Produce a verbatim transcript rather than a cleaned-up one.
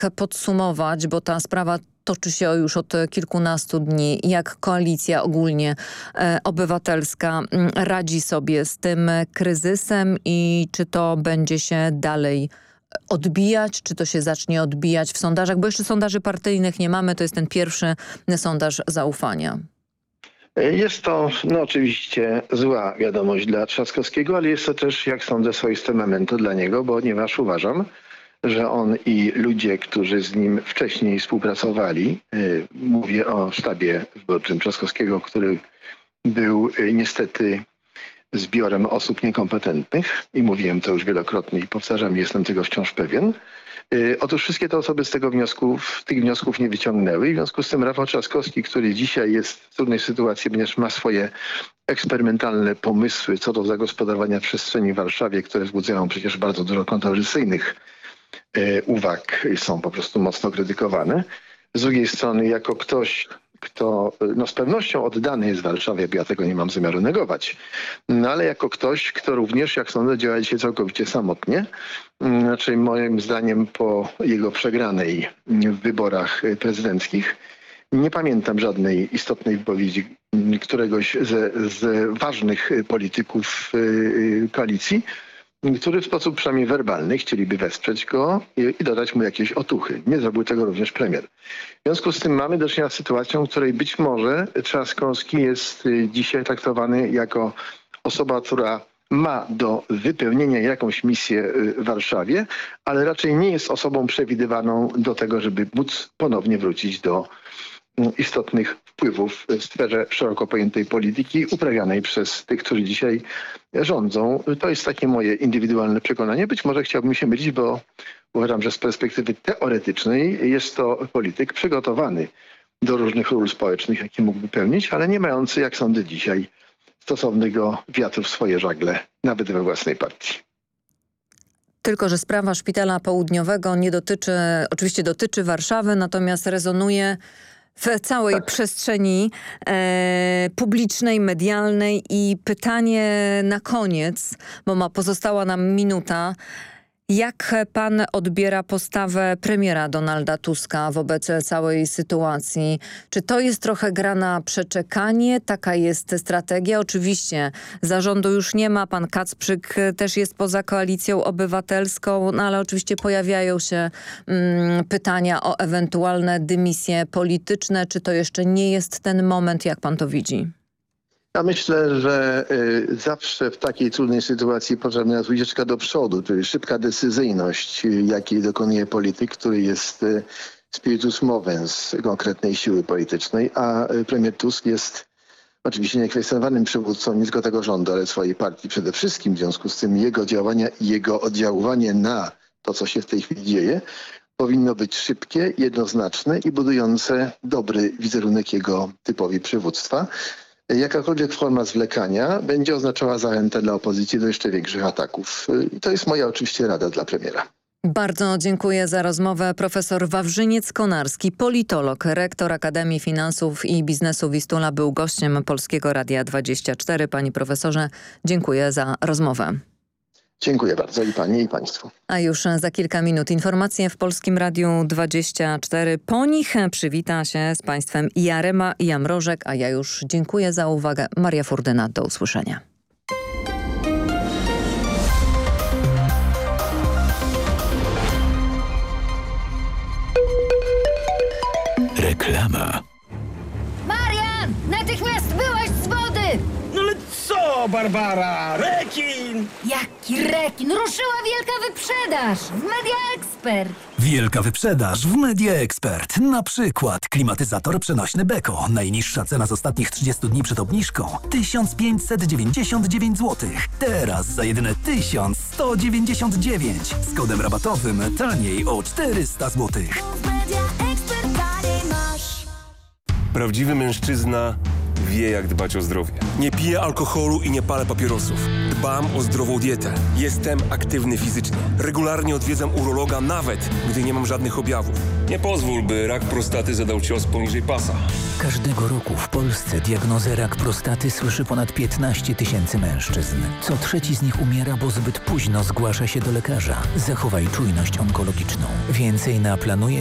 podsumować, bo ta sprawa toczy się już od kilkunastu dni, jak koalicja ogólnie e, obywatelska m, radzi sobie z tym kryzysem i czy to będzie się dalej odbijać, czy to się zacznie odbijać w sondażach, bo jeszcze sondaży partyjnych nie mamy, to jest ten pierwszy sondaż zaufania. Jest to no, oczywiście zła wiadomość dla Trzaskowskiego, ale jest to też, jak sądzę, swoiste memento dla niego, ponieważ uważam, że on i ludzie, którzy z nim wcześniej współpracowali, yy, mówię o sztabie wyborczym Trzaskowskiego, który był yy, niestety zbiorem osób niekompetentnych i mówiłem to już wielokrotnie i powtarzam, jestem tego wciąż pewien. Yy, otóż wszystkie te osoby z tego wniosków, tych wniosków nie wyciągnęły i w związku z tym Rafał Trzaskowski, który dzisiaj jest w trudnej sytuacji, ponieważ ma swoje eksperymentalne pomysły co do zagospodarowania przestrzeni w Warszawie, które wzbudzają przecież bardzo dużo kontrowersyjnych yy, uwag, są po prostu mocno krytykowane. Z drugiej strony jako ktoś, kto no z pewnością oddany jest Warszawie, bo ja tego nie mam zamiaru negować, no ale jako ktoś, kto również, jak sądzę, działa dzisiaj całkowicie samotnie, znaczy moim zdaniem po jego przegranej w wyborach prezydenckich, nie pamiętam żadnej istotnej wypowiedzi któregoś z, z ważnych polityków koalicji, który w sposób przynajmniej werbalny chcieliby wesprzeć go i, i dodać mu jakieś otuchy. Nie zrobił tego również premier. W związku z tym mamy do czynienia z sytuacją, w której być może Trzaskowski jest dzisiaj traktowany jako osoba, która ma do wypełnienia jakąś misję w Warszawie, ale raczej nie jest osobą przewidywaną do tego, żeby móc ponownie wrócić do istotnych wpływów w sferze szeroko pojętej polityki uprawianej przez tych, którzy dzisiaj rządzą. To jest takie moje indywidualne przekonanie. Być może chciałbym się mylić, bo uważam, że z perspektywy teoretycznej jest to polityk przygotowany do różnych ról społecznych, jakie mógłby pełnić, ale nie mający, jak sądzę dzisiaj, stosownego wiatru w swoje żagle, nawet we własnej partii. Tylko że sprawa Szpitala Południowego nie dotyczy, oczywiście dotyczy Warszawy, natomiast rezonuje w całej tak. przestrzeni e, publicznej, medialnej i pytanie na koniec, bo ma pozostała nam minuta. Jak pan odbiera postawę premiera Donalda Tuska wobec całej sytuacji? Czy to jest trochę gra na przeczekanie? Taka jest strategia. Oczywiście zarządu już nie ma. Pan Kacprzyk też jest poza Koalicją Obywatelską, no ale oczywiście pojawiają się mm, pytania o ewentualne dymisje polityczne. Czy to jeszcze nie jest ten moment? Jak pan to widzi? Ja myślę, że y, zawsze w takiej trudnej sytuacji potrzebna jest ucieczka do przodu, czyli szybka decyzyjność, y, jakiej dokonuje polityk, który jest y, spiritus movens konkretnej siły politycznej, a y, premier Tusk jest oczywiście niekwestionowanym przywódcą nie tylko tego rządu, ale swojej partii przede wszystkim. W związku z tym jego działania i jego oddziaływanie na to, co się w tej chwili dzieje, powinno być szybkie, jednoznaczne i budujące dobry wizerunek jego typowi przywództwa. Jakakolwiek forma zwlekania będzie oznaczała zachętę dla opozycji do jeszcze większych ataków. I to jest moja oczywiście rada dla premiera. Bardzo dziękuję za rozmowę. Profesor Wawrzyniec Konarski, politolog, rektor Akademii Finansów i Biznesu Wistula, był gościem Polskiego Radia dwadzieścia cztery. Panie profesorze, dziękuję za rozmowę. Dziękuję bardzo i pani, i państwu. A już za kilka minut informacje w Polskim Radiu dwadzieścia cztery. Po nich przywita się z państwem Jarema Jamrożek, a ja już dziękuję za uwagę. Maria Furdyna, do usłyszenia. Reklama. Marian! Natychmiast wyłaź z wody! No ale co, Barbara? Rekin! Jaki rekin? Ruszyła wielka wyprzedaż w Media Expert. Wielka wyprzedaż w Media Expert. Na przykład klimatyzator przenośny Beko. Najniższa cena z ostatnich trzydziestu dni przed obniżką tysiąc pięćset dziewięćdziesiąt dziewięć złotych. Teraz za jedyne tysiąc sto dziewięćdziesiąt dziewięć. Z kodem rabatowym taniej o czterysta złotych. Prawdziwy mężczyzna wie, jak dbać o zdrowie. Nie piję alkoholu i nie palę papierosów. Dbam o zdrową dietę. Jestem aktywny fizycznie. Regularnie odwiedzam urologa, nawet gdy nie mam żadnych objawów. Nie pozwól, by rak prostaty zadał cios poniżej pasa. Każdego roku w Polsce diagnozę rak prostaty słyszy ponad piętnaście tysięcy mężczyzn. Co trzeci z nich umiera, bo zbyt późno zgłasza się do lekarza. Zachowaj czujność onkologiczną. Więcej na planuje